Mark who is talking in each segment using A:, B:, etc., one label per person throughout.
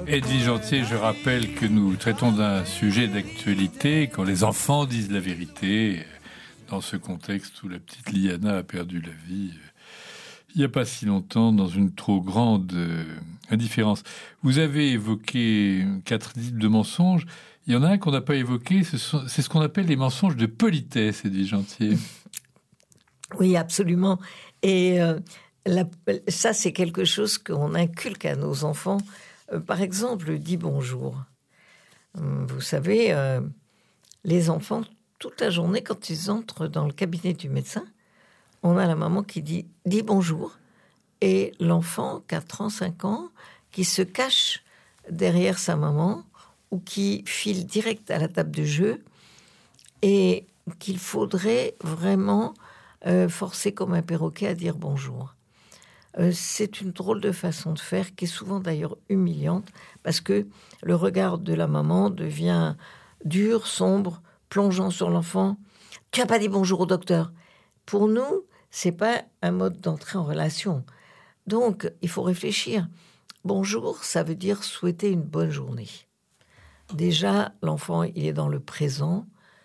A: Edwige Jantier, je rappelle que nous traitons d'un sujet d'actualité quand les enfants disent la vérité, dans ce contexte où la petite Liana a perdu la vie il n'y a pas si longtemps dans une trop grande indifférence. Vous avez évoqué 4 types de mensonges. Il y en a un qu'on n'a pas évoqué, c'est ce qu'on appelle les mensonges de politesse, Edwige Jantier.
B: Oui, absolument. Et ça, c'est quelque chose qu'on inculque à nos enfants. Par exemple, dis bonjour. Vous savez, les enfants, toute la journée, quand ils entrent dans le cabinet du médecin, on a la maman qui dit « dis bonjour ». Et l'enfant, 4 ans, 5 ans, qui se cache derrière sa maman ou qui file direct à la table de jeu et qu'il faudrait vraiment forcer comme un perroquet à dire bonjour. C'est une drôle de façon de faire qui est souvent d'ailleurs humiliante parce que le regard de la maman devient dur, sombre, plongeant sur l'enfant. « Tu n'as pas dit bonjour au docteur ?» Pour nous, c'est pas un mode d'entrée en relation. Donc, il faut réfléchir. Bonjour, ça veut dire souhaiter une bonne journée. Déjà, l'enfant, il est dans le présent.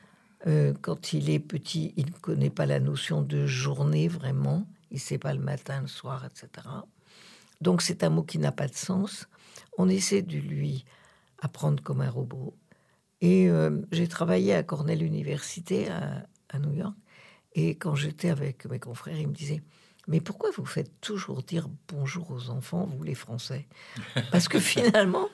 B: Quand il est petit, il ne connaît pas la notion de journée vraiment. Il ne sait pas le matin, le soir, etc. Donc, c'est un mot qui n'a pas de sens. On essaie de lui apprendre comme un robot. Et j'ai travaillé à Cornell University à New York. Et quand j'étais avec mes confrères, ils me disaient « Mais pourquoi vous faites toujours dire bonjour aux enfants, vous les Français ?» Parce que finalement,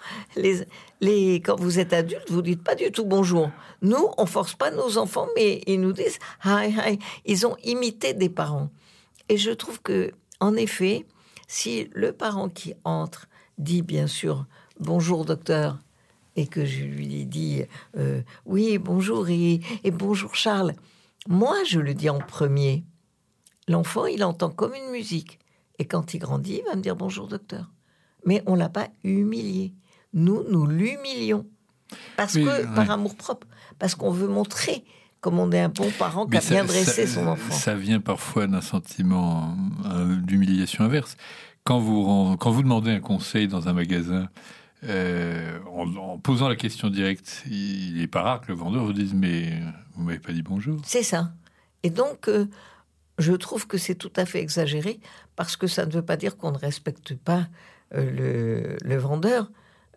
B: quand vous êtes adulte, vous dites pas du tout bonjour. Nous, on force pas nos enfants, mais ils nous disent « Hi, hi ». Ils ont imité des parents. Et je trouve que, en effet, si le parent qui entre dit bien sûr « Bonjour docteur », et que je lui dis « Oui, bonjour et bonjour Charles », moi, je le dis en premier. L'enfant, il entend comme une musique. Et quand il grandit, il va me dire « Bonjour, docteur ». Mais on ne l'a pas humilié. Nous l'humilions. Par amour-propre. Parce qu'on veut montrer comme on est un bon parent qui a bien dressé son enfant.
A: Ça vient parfois d'un sentiment d'humiliation inverse. Quand vous demandez un conseil dans un magasin, en posant la question directe, il n'est pas rare que le vendeur vous dise « Mais vous m'avez pas dit bonjour ».
B: C'est ça. Et donc, je trouve que c'est tout à fait exagéré parce que ça ne veut pas dire qu'on ne respecte pas le vendeur.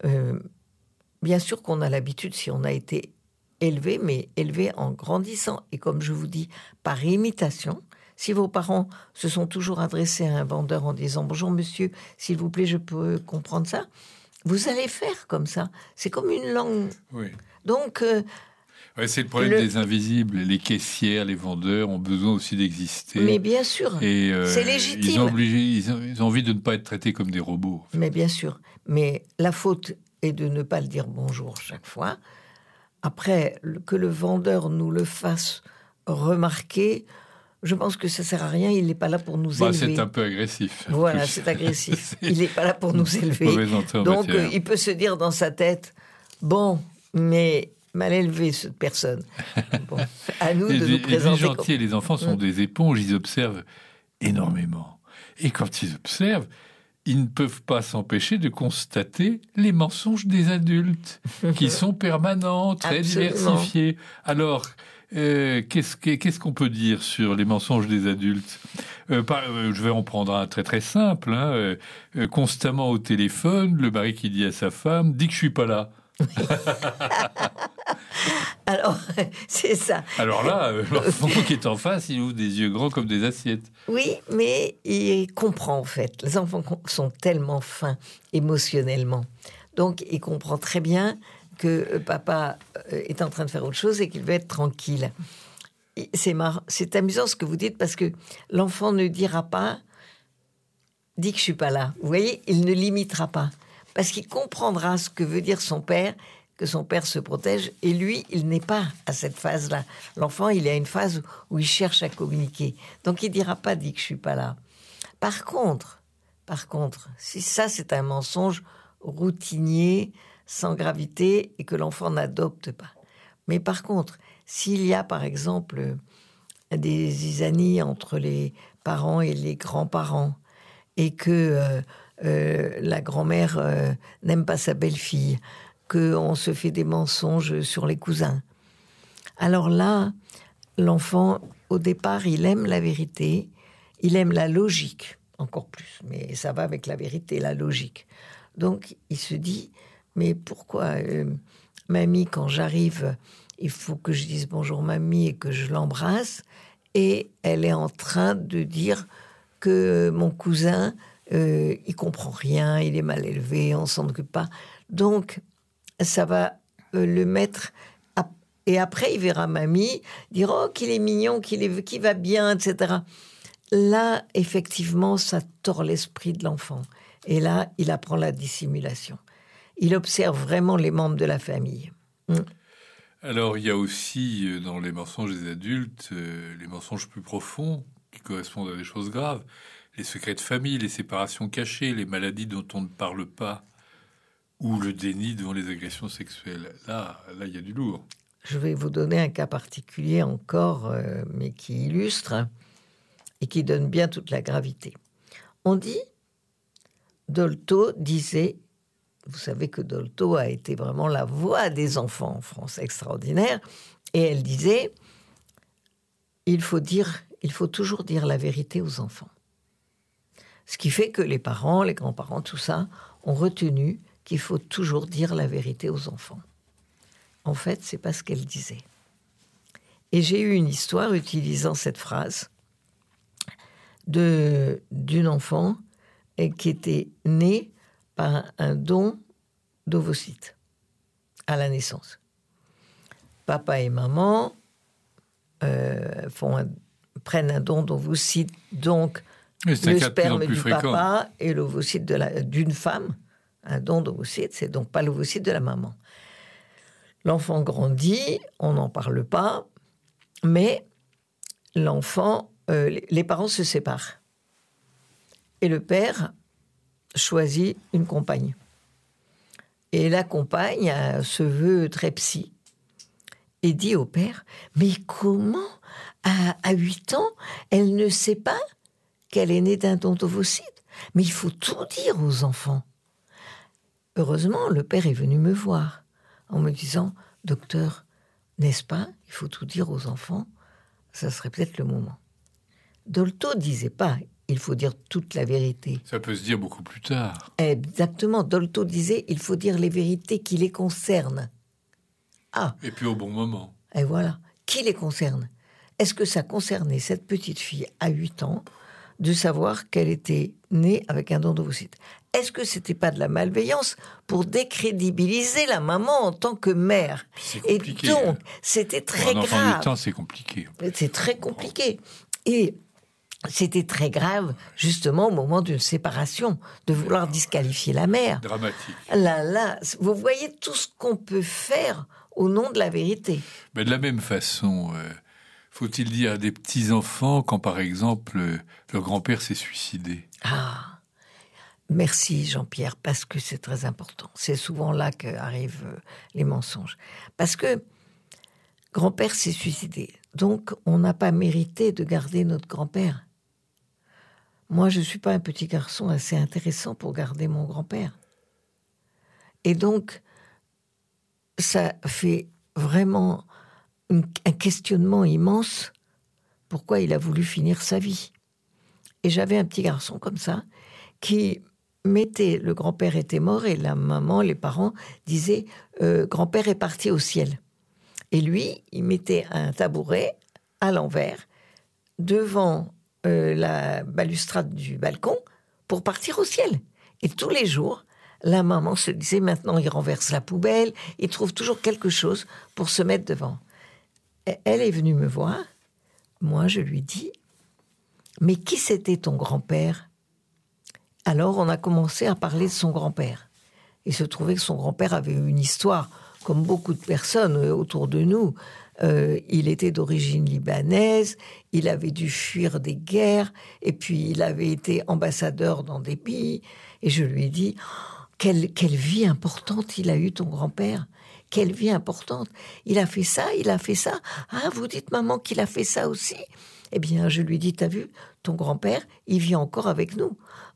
B: Bien sûr qu'on a l'habitude, si on a été élevé, mais élevé en grandissant. Et comme je vous dis, par imitation. Si vos parents se sont toujours adressés à un vendeur en disant « Bonjour monsieur, s'il vous plaît, je peux comprendre ça ?» Vous allez faire comme ça. C'est comme une langue.
A: Oui.
B: Donc,
A: c'est le problème des invisibles. Les caissières, les vendeurs ont besoin aussi d'exister.
B: Mais bien sûr, et c'est légitime.
A: Ils ont envie de ne pas être traités comme des robots.
B: Mais bien sûr. Mais la faute est de ne pas le dire bonjour chaque fois. Après, que le vendeur nous le fasse remarquer, je pense que ça ne sert à rien. Il n'est pas là pour nous élever.
A: C'est un peu agressif.
B: Voilà, c'est agressif. Il n'est pas là pour nous élever. Donc, il peut se dire dans sa tête, bon, mais mal élevé cette personne. Bon, à nous de nous présenter.
A: Les gentils et les enfants sont des éponges. Ils observent énormément. Et quand ils observent, ils ne peuvent pas s'empêcher de constater les mensonges des adultes, qui sont permanents, très diversifiés. Alors, qu'est-ce qu'on peut dire sur les mensonges des adultes ? Je vais en prendre un très très simple. Constamment au téléphone, le mari qui dit à sa femme « Dis que je suis pas là ».
B: Alors, c'est ça.
A: Alors là, l'enfant qui est en face, il ouvre des yeux grands comme des assiettes.
B: Oui, mais il comprend en fait. Les enfants sont tellement fins émotionnellement. Donc, il comprend très bien que papa est en train de faire autre chose et qu'il veut être tranquille. C'est amusant ce que vous dites parce que l'enfant ne dira pas « dis que je suis pas là ». Vous voyez, il ne l'imitera pas. Parce qu'il comprendra ce que veut dire son père, que son père se protège, et lui, il n'est pas à cette phase-là. L'enfant, il est à une phase où il cherche à communiquer. Donc, il ne dira pas « dis que je suis pas là ». Par contre, si ça, c'est un mensonge routinier, sans gravité, et que l'enfant n'adopte pas. Mais par contre, s'il y a, par exemple, des zizanies entre les parents et les grands-parents, et que la grand-mère n'aime pas sa belle-fille, qu'on se fait des mensonges sur les cousins. Alors là, l'enfant, au départ, il aime la vérité, il aime la logique, encore plus, mais ça va avec la vérité, la logique. Donc, il se dit, mais pourquoi, mamie, quand j'arrive, il faut que je dise bonjour mamie et que je l'embrasse, et elle est en train de dire que mon cousin, il comprend rien, il est mal élevé, on s'en occupe pas. Donc, ça va le mettre... Et après, il verra mamie dire « Oh, qu'il est mignon, qu'il va bien, etc. » Là, effectivement, ça tord l'esprit de l'enfant. Et là, il apprend la dissimulation. Il observe vraiment les membres de la famille.
A: Alors, il y a aussi, dans les mensonges des adultes, les mensonges plus profonds, qui correspondent à des choses graves. Les secrets de famille, les séparations cachées, les maladies dont on ne parle pas, ou le déni devant les agressions sexuelles. Là, il y a du lourd.
B: Je vais vous donner un cas particulier encore, mais qui illustre et qui donne bien toute la gravité. On dit, Dolto disait, vous savez que Dolto a été vraiment la voix des enfants en France, extraordinaire, et elle disait, il faut toujours dire la vérité aux enfants. Ce qui fait que les parents, les grands-parents, tout ça, ont retenu qu'il faut toujours dire la vérité aux enfants. En fait, c'est pas ce qu'elle disait. Et j'ai eu une histoire utilisant cette phrase d'une enfant qui était née par un don d'ovocytes à la naissance. Papa et maman prennent un don d'ovocytes, donc le sperme du papa et l'ovocyte d'une femme. Un don d'ovocytes, c'est donc pas l'ovocyte de la maman. L'enfant grandit, on n'en parle pas, mais l'enfant, les parents se séparent. Et le père choisit une compagne. Et la compagne se veut très psy et dit au père, mais comment, à 8 ans, elle ne sait pas qu'elle est née d'un don d'ovocytes? Mais il faut tout dire aux enfants. Heureusement, le père est venu me voir en me disant, docteur, n'est-ce pas, il faut tout dire aux enfants, ça serait peut-être le moment. Dolto disait pas, il faut dire toute la vérité.
A: Ça peut se dire beaucoup plus tard.
B: Exactement, Dolto disait, il faut dire les vérités qui les concernent. Ah.
A: Et puis au bon moment.
B: Et voilà, qui les concerne? Est-ce que ça concernait cette petite fille à 8 ans de savoir qu'elle était née avec un don d'ovocytes? Est-ce que c'était pas de la malveillance pour décrédibiliser la maman en tant que mère?
A: C'est compliqué.
B: Et donc, c'était très grave.
A: Pour un enfant de 8 ans, c'est compliqué.
B: C'est très compliqué. Et c'était très grave, justement, au moment d'une séparation, de vouloir disqualifier la mère.
A: Dramatique.
B: Là, vous voyez tout ce qu'on peut faire au nom de la vérité.
A: Mais de la même façon, faut-il dire à des petits-enfants quand, par exemple, leur grand-père s'est suicidé?
B: Ah, merci Jean-Pierre, parce que c'est très important. C'est souvent là qu'arrivent les mensonges. Parce que grand-père s'est suicidé, donc on n'a pas mérité de garder notre grand-père. Moi, je ne suis pas un petit garçon assez intéressant pour garder mon grand-père. Et donc, ça fait vraiment un questionnement immense. Pourquoi il a voulu finir sa vie? Et j'avais un petit garçon comme ça, qui mettait, le grand-père était mort, et la maman, les parents disaient, grand-père est parti au ciel. Et lui, il mettait un tabouret à l'envers, devant la balustrade du balcon, pour partir au ciel. Et tous les jours, la maman se disait, maintenant il renverse la poubelle, il trouve toujours quelque chose pour se mettre devant. Et elle est venue me voir, moi je lui dis, mais qui c'était ton grand-père? Alors on a commencé à parler de son grand-père. Il se trouvait que son grand-père avait une histoire, comme beaucoup de personnes autour de nous. Il était d'origine libanaise, il avait dû fuir des guerres, et puis il avait été ambassadeur dans des pays. Et je lui ai dit, quelle vie importante il a eu ton grand-père. Quelle vie importante. Il a fait ça, il a fait ça. Ah, vous dites, maman, qu'il a fait ça aussi? Eh bien, je lui dis, t'as vu, ton grand-père, il vit encore avec nous.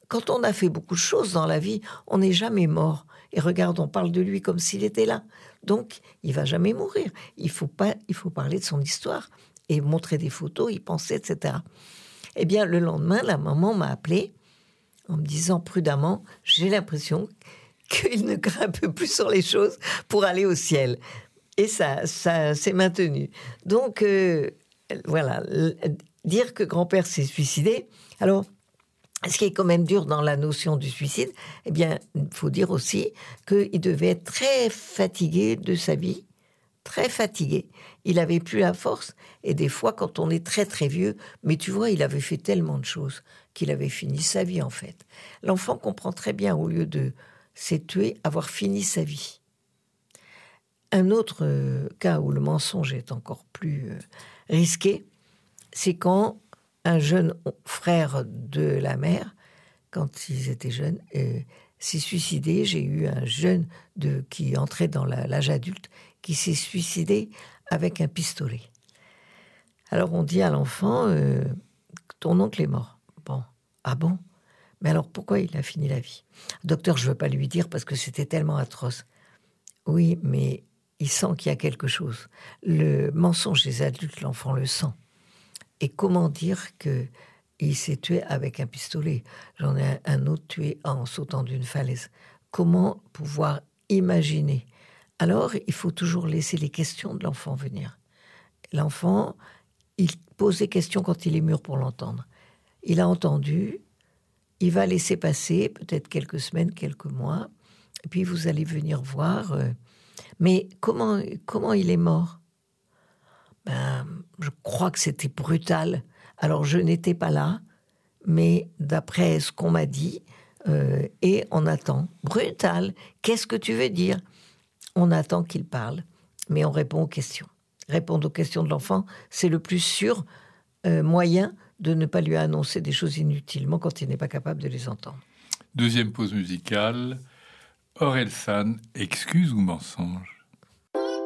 B: quand on a fait beaucoup de choses dans la vie, on n'est jamais mort. Et regarde, on parle de lui comme s'il était là. Donc, il va jamais mourir. Il faut parler de son histoire et montrer des photos, y penser, etc. Eh bien, le lendemain, la maman m'a appelée en me disant prudemment, j'ai l'impression qu'il ne grimpe plus sur les choses pour aller au ciel. Et ça s'est maintenu. Donc, voilà, dire que grand-père s'est suicidé. Alors, ce qui est quand même dur dans la notion du suicide, eh bien, il faut dire aussi qu'il devait être très fatigué de sa vie, très fatigué. Il avait plus la force, et des fois, quand on est très très vieux, mais tu vois, il avait fait tellement de choses qu'il avait fini sa vie, en fait. L'enfant comprend très bien, au lieu de s'est tué, avoir fini sa vie. Un autre cas où le mensonge est encore plus risqué, c'est quand un jeune frère de la mère, quand ils étaient jeunes, s'est suicidé. J'ai eu un jeune qui entrait dans l'âge adulte, qui s'est suicidé avec un pistolet. Alors on dit à l'enfant, ton oncle est mort. Bon, ah bon ? Mais alors pourquoi il a fini la vie ? Docteur, je ne veux pas lui dire parce que c'était tellement atroce. Oui, mais il sent qu'il y a quelque chose. Le mensonge des adultes, l'enfant le sent. Et comment dire qu'il s'est tué avec un pistolet ? J'en ai un autre tué en sautant d'une falaise. Comment pouvoir imaginer ? Alors, il faut toujours laisser les questions de l'enfant venir. L'enfant, il pose des questions quand il est mûr pour l'entendre. Il a entendu, il va laisser passer peut-être quelques semaines, quelques mois, et puis vous allez venir voir. Mais comment il est mort ? Je crois que c'était brutal. Alors, je n'étais pas là, mais d'après ce qu'on m'a dit, et on attend. Brutal, qu'est-ce que tu veux dire ? On attend qu'il parle, mais on répond aux questions. Répondre aux questions de l'enfant, c'est le plus sûr moyen de ne pas lui annoncer des choses inutilement quand il n'est pas capable de les entendre.
A: Deuxième pause musicale. Orelsan, excuse ou mensonge ?